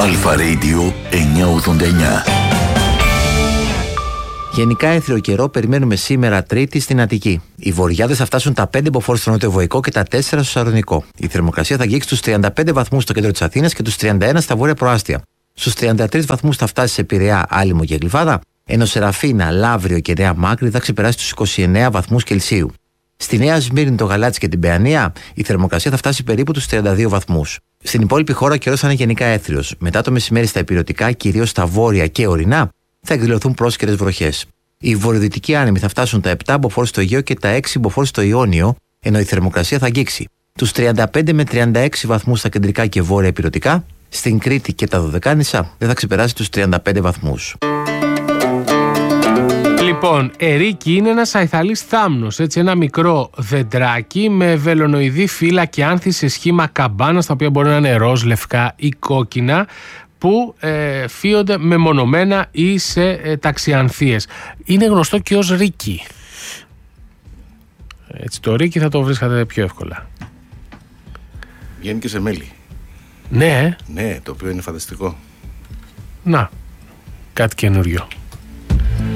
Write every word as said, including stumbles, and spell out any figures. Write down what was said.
Αλφα Radio εννιακόσια ογδόντα εννιά. Γενικά έθριο καιρό περιμένουμε σήμερα Τρίτη στην Αττική. Οι βορειάδες θα φτάσουν τα πέντε μποφόρ στο νοτιοβοϊκό και τα τέσσερα στο Σαλονικό. Η θερμοκρασία θα αγγίξει τους τριάντα πέντε βαθμούς στο κέντρο της Αθήνας και τους τριάντα ένα στα βόρεια προάστια. Στους τριάντα τρεις βαθμούς θα φτάσει σε Πειραιά, Άλυμο και Γλυφάδα, ενώ Σεραφίνα, Λαύριο και Νέα Μάκρη θα ξεπεράσει τους είκοσι εννέα βαθμούς Κελσίου. Στη Νέα Σμύρνη, το Γαλάτσι και την Παιανία, η θερμοκρασία θα φτάσει περίπου τους τριάντα δύο βαθμούς. Στην υπόλοιπη χώρα ο καιρός θα είναι γενικά έθριος. Μετά το μεσημέρι στα ηπειρωτικά, κυρίως στα βόρεια και ορεινά, θα εκδηλωθούν πρόσκαιρες βροχές. Οι βορειοδυτικοί άνεμοι θα φτάσουν τα επτά μποφόρ στο Αιγαίο και τα έξι μποφόρ στο Ιόνιο, ενώ η θερμοκρασία θα αγγίξει τους τριάντα πέντε με τριάντα έξι βαθμούς στα κεντρικά και βόρεια ηπειρωτικά. Στην Κρήτη και τα Δωδεκάνησα δεν θα ξεπεράσει τους τριάντα πέντε βαθμούς. Λοιπόν, ερίκη είναι ένας αϊθαλής θάμνος, έτσι, ένα μικρό δεντράκι με βελονοειδή φύλλα και άνθη σε σχήμα καμπάνας, τα οποία μπορεί να είναι ροζ, λευκά ή κόκκινα, που ε, φύονται μεμονωμένα ή σε ε, ταξιανθίες. Είναι γνωστό και ως ρίκι. Έτσι, το ρίκι θα το βρίσκατε πιο εύκολα. Βγαίνει και σε μέλι. Ναι. Ναι, το οποίο είναι φανταστικό. Να, κάτι καινούριο.